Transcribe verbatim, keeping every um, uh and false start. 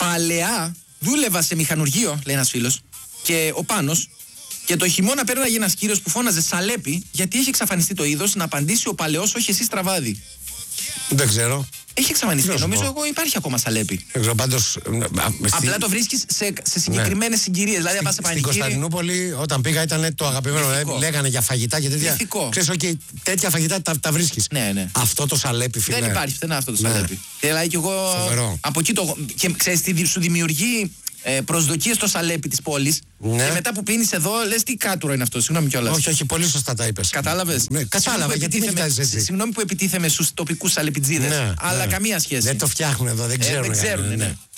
Παλαιά δούλευα σε μηχανουργείο, λέει ένας φίλος, και ο Πάνος, και το χειμώνα πέρναγε ένας κύριος που φώναζε Σαλέπι, γιατί έχει εξαφανιστεί το είδος, να απαντήσει ο παλαιός, όχι εσύ στραβάδι. Δεν ξέρω. Έχει εξαφανιστεί. Νομίζω εγώ υπάρχει ακόμα Σαλέπι. Δεν ξέρω, πάντως. Απλά το βρίσκεις σε, σε συγκεκριμένες ναι. συγκυρίες. Δηλαδή, αν πας σε πανηγύρι. Στην Κωνσταντινούπολη, όταν πήγα, ήταν το αγαπημένο. Λυθικό. Λέγανε για φαγητά και τέτοια. Ξέρεις, okay, τέτοια φαγητά τα, τα βρίσκεις. Ναι, ναι. Αυτό το Σαλέπι, φίλε. Δεν υπάρχει πουθενά αυτό το Σαλέπι. Ναι. Δηλαδή, και εγώ. Φοβερό. Από εκεί το. Και ξέρεις, τι σου δημιουργεί. Ε, προσδοκίες στο Σαλέπι της πόλης. Ναι. Και μετά που πίνεις εδώ, λες τι κάτουρο είναι αυτό. Συγγνώμη κιόλας. Όχι, όχι, πολύ σωστά τα είπες. Κατάλαβες. Ναι, κατάλαβα, γιατί με κοιτάζεις έτσι. Συγγνώμη που επιτίθεμαι στους τοπικούς σαλεπιτζίδες. Ναι, αλλά ναι. καμία σχέση. Δεν το φτιάχνουν εδώ, δεν ξέρουν. Ε, δεν ξέρουν, ναι. ναι.